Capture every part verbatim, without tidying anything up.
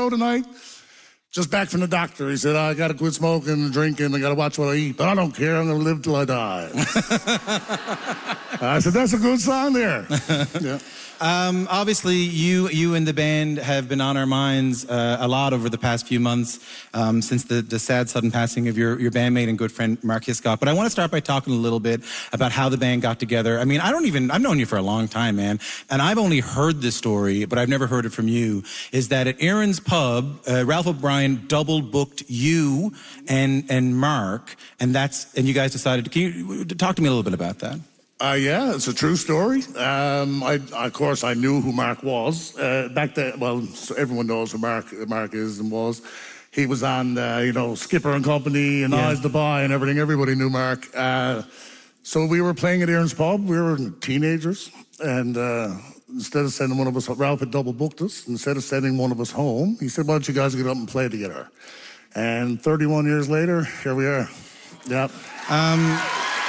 show tonight? Just back from the doctor. He said, I got to quit smoking and drinking. I got to watch what I eat. But I don't care. I'm going to live till I die. I said, that's a good song there. Yeah. Um, obviously, you you and the band have been on our minds uh, a lot over the past few months um, since the, the sad, sudden passing of your, your bandmate and good friend, Mark Hiscock. But I want to start by talking a little bit about how the band got together. I mean, I don't even, I've known you for a long time, man, and I've only heard this story, but I've never heard it from you, is that at Aaron's Pub, uh, Ralph O'Brien double booked you and and Mark, and that's and you guys decided to, can you talk to me a little bit about that? Uh, yeah, it's a true story. Um, I, of course, I knew who Mark was. Uh, back then, well, so everyone knows who Mark Mark is and was. He was on, uh, you know, Skipper and Company and Yeah. Eyes to Buy and everything. Everybody knew Mark. Uh, so we were playing at Aaron's Pub. We were teenagers. And uh, instead of sending one of us, Ralph had double booked us. Instead of sending one of us home, he said, why don't you guys get up and play together? And thirty-one years later, here we are. Yep. Um...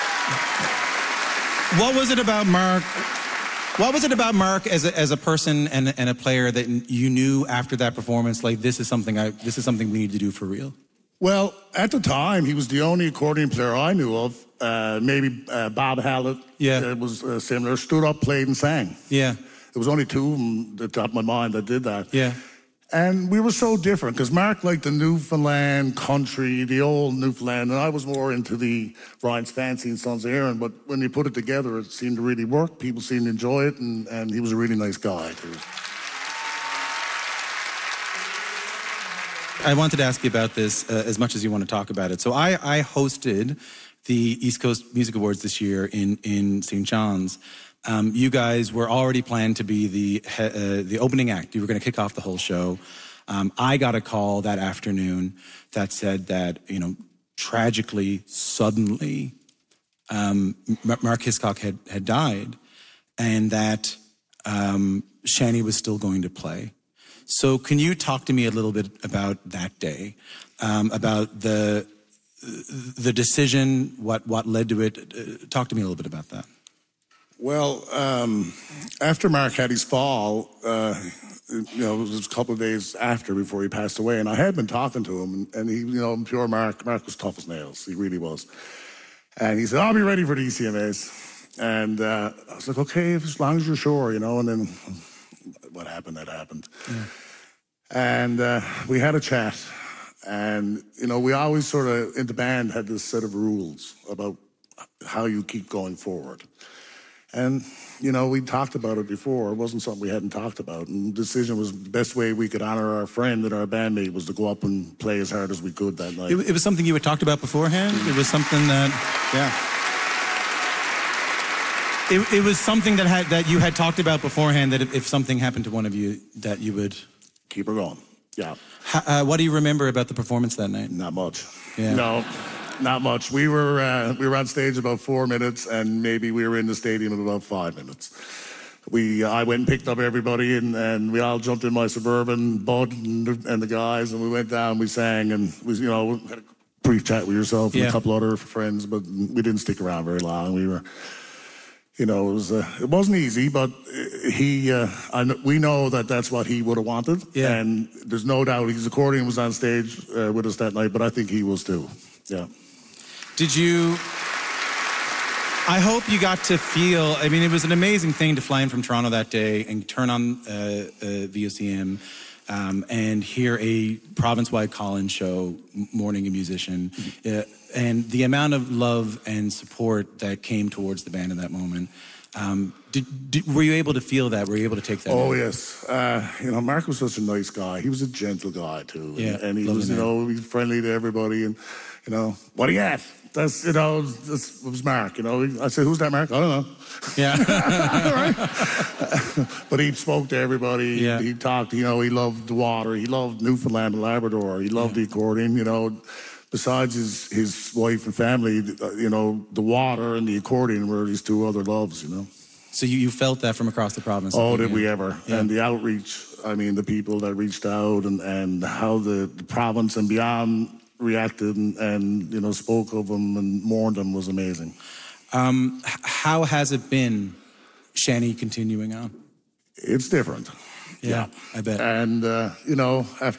What was it about Mark? What was it about Mark as a, as a person and, and a player that you knew after that performance, like this is something I this is something we need to do for real? Well, at the time, he was the only accordion player I knew of. Uh, maybe uh, Bob Hallett. Yeah, uh, was uh, similar. Stood up, played, and sang. Yeah, there was only two of them at the top of my mind that did that. Yeah. And we were so different, because Mark liked the Newfoundland country, the old Newfoundland, and I was more into the Ryan's Fancy and Sons of Aaron, but when you put it together, it seemed to really work. People seemed to enjoy it, and, and he was a really nice guy, too. I wanted to ask you about this uh, as much as you want to talk about it. So I, I hosted the East Coast Music Awards this year in, in Saint John's. Um, you guys were already planned to be the uh, the opening act. You were going to kick off the whole show. Um, I got a call that afternoon that said that, you know, tragically, suddenly, um, Mark Hiscock had, had died, and that um, Shani was still going to play. So can you talk to me a little bit about that day, um, about the the decision, what what led to it? Uh, talk to me a little bit about that. Well, um, after Mark had his fall, uh, you know, it was a couple of days after before he passed away, and I had been talking to him, and, and he, you know, pure Mark, Mark was tough as nails. He really was. And he said, I'll be ready for the E C M As. And uh, I was like, okay, as long as you're sure, you know, and then what happened, that happened. Yeah. And uh, we had a chat, and, you know, we always sort of, in the band, had this set of rules about how you keep going forward. And, you know, we talked about it before. It wasn't something we hadn't talked about. And the decision was the best way we could honor our friend and our bandmate was to go up and play as hard as we could that night. It, it was something you had talked about beforehand? It was something that, yeah. It, it was something that had that you had talked about beforehand, that if, if something happened to one of you, that you would... Keep her going, yeah. How, uh, what do you remember about the performance that night? Not much. Yeah. No. Not much. We were uh, we were on stage about four minutes, and maybe we were in the stadium in about five minutes. We uh, I went and picked up everybody, and, and we all jumped in my Suburban, Bud and, and the guys, and we went down. We sang, and we you know had a brief chat with yourself and yeah. a couple other friends, but we didn't stick around very long. We were, you know, it was uh, it wasn't easy, but he uh, I, we know that that's what he would have wanted, yeah. and there's no doubt his accordion was on stage uh, with us that night, but I think he was too. Yeah. Did you, I hope you got to feel, I mean, it was an amazing thing to fly in from Toronto that day and turn on uh, uh, V O C M um, and hear a province-wide call-in show, Morning a Musician, mm-hmm. uh, and the amount of love and support that came towards the band in that moment. Um, did, did, were you able to feel that? Were you able to take that? Oh, in? yes. Uh, you know, Mark was such a nice guy. He was a gentle guy, too. Yeah, and, and he was, you man. know, he was friendly to everybody. And, you know, what do you at? That's, you know, this was Mark, you know. I said, who's that, Mark? I don't know. Yeah. But he spoke to everybody. Yeah. He talked, you know, he loved the water. He loved Newfoundland and Labrador. He loved yeah. the accordion, you know. Besides his, his wife and family, you know, the water and the accordion were his two other loves, you know. So you, you felt that from across the province? Oh, did we ever. Yeah. And the outreach, I mean, the people that reached out and, and how the, the province and beyond reacted and, and, you know, spoke of him and mourned him was amazing. Um, how has it been, Shani, continuing on? It's different. Yeah, yeah. I bet. And, uh, you know, after